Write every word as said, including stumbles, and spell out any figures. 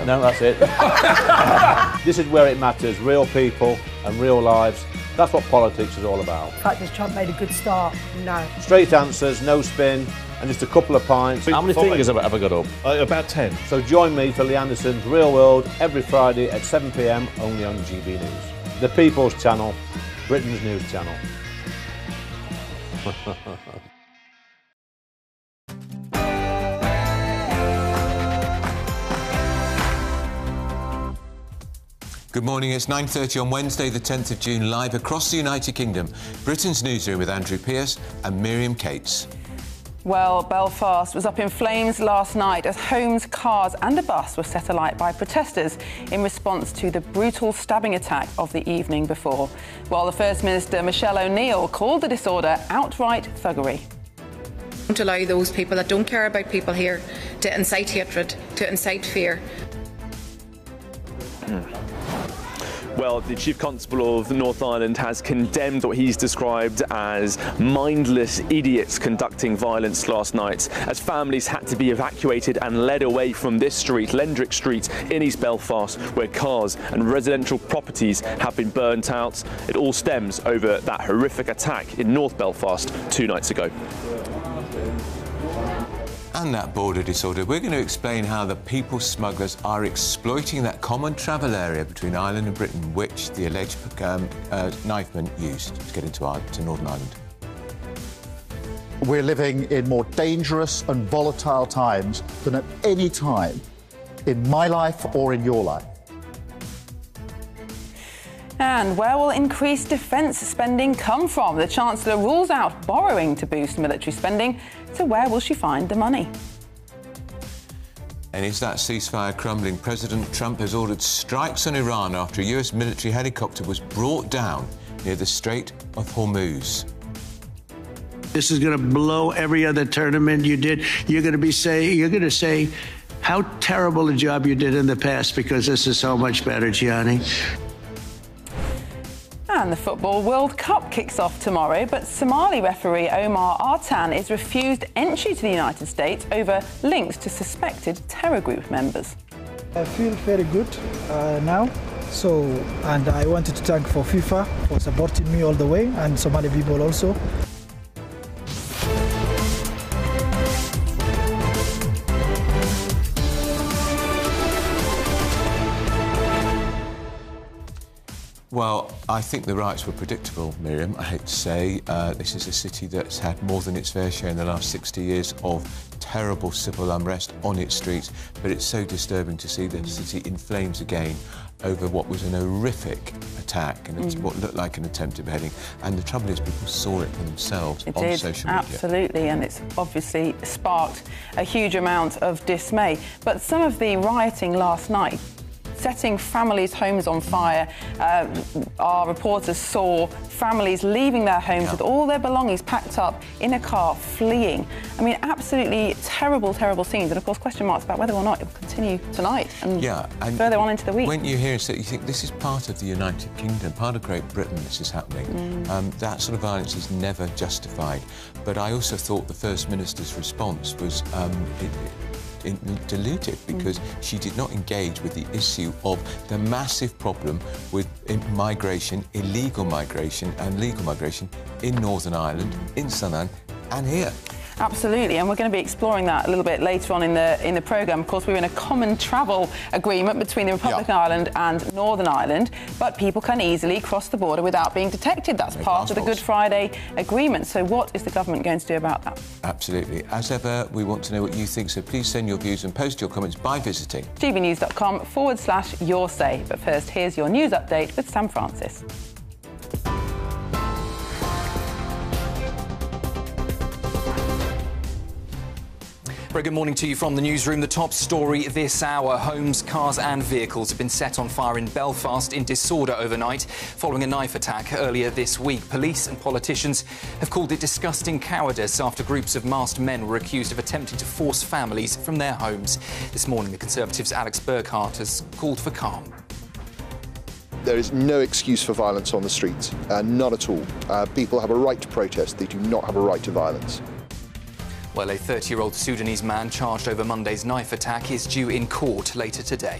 No, that's it. This is where it matters, real people and real lives. That's what politics is all about. In fact, has Trump made a good start? No. Straight answers, no spin, and just a couple of pints. How many fingers have I ever got up? Uh, about ten. So join me for Lee Anderson's Real World every Friday at seven p m only on G B News. The People's Channel, Britain's news channel. Good morning, it's nine thirty on Wednesday the tenth of June, live across the United Kingdom. Britain's newsroom with Andrew Pearce and Miriam Cates. Well, Belfast was up in flames last night as homes, cars and a bus were set alight by protesters in response to the brutal stabbing attack of the evening before. While the First Minister, Michelle O'Neill, called the disorder outright thuggery. Don't allow those people that don't care about people here to incite hatred, to incite fear. Mm. Well, the Chief Constable of North Ireland has condemned what he's described as mindless idiots conducting violence last night, as families had to be evacuated and led away from this street, Lendrick Street in East Belfast, where cars and residential properties have been burnt out. It all stems over that horrific attack in North Belfast two nights ago. And that border disorder, we're going to explain how the people smugglers are exploiting that common travel area between Ireland and Britain, which the alleged um, uh, knifemen used to get into Ireland, to Northern Ireland. We're living in more dangerous and volatile times than at any time in my life or in your life. And where will increased defence spending come from? The Chancellor rules out borrowing to boost military spending, so where will she find the money? And is that ceasefire crumbling? President Trump has ordered strikes on Iran after a U S military helicopter was brought down near the Strait of Hormuz. This is going to blow every other tournament you did. You're going to be say, you're going to say how terrible a job you did in the past because this is so much better, Gianni. And the Football World Cup kicks off tomorrow, but Somali referee Omar Artan is refused entry to the United States over links to suspected terror group members. I feel very good uh, now, so and I wanted to thank for FIFA for supporting me all the way, and Somali people also. Well, I think the riots were predictable, Miriam, I hate to say. Uh, this is a city that's had more than its fair share in the last sixty years of terrible civil unrest on its streets, but it's so disturbing to see the city in flames again over what was an horrific attack and it's mm. what looked like an attempted beheading. And the trouble is people saw it for themselves it on did, social media. Absolutely, and it's obviously sparked a huge amount of dismay. But some of the rioting last night, setting families' homes on fire. Uh, our reporters saw families leaving their homes yeah. with all their belongings packed up in a car, fleeing. I mean, absolutely terrible, terrible scenes. And, of course, question marks about whether or not it will continue tonight and, yeah, and further on into the week. When you hear it, you think this is part of the United Kingdom, part of Great Britain this is happening. Mm. Um, that sort of violence is never justified. But I also thought the First Minister's response was um, it, In, diluted because mm. she did not engage with the issue of the massive problem with migration, illegal migration and legal migration in Northern Ireland, in Southern Ireland and here. Absolutely, and we're going to be exploring that a little bit later on in the in the programme. Of course, we're in a common travel agreement between the Republic yeah. of Ireland and Northern Ireland, but people can easily cross the border without being detected. That's no part passports. of the Good Friday Agreement. So what is the government going to do about that? Absolutely. As ever, we want to know what you think, so please send your views and post your comments by visiting gbnews.com forward slash your say. But first, here's your news update with Sam Francis. Very good morning to you from the newsroom. The top story this hour. Homes, cars and vehicles have been set on fire in Belfast in disorder overnight following a knife attack earlier this week. Police and politicians have called it disgusting cowardice after groups of masked men were accused of attempting to force families from their homes. This morning, the Conservatives' Alex Burkhardt has called for calm. There is no excuse for violence on the streets, uh, none at all. Uh, people have a right to protest. They do not have a right to violence. Well, a thirty-year-old Sudanese man charged over Monday's knife attack is due in court later today.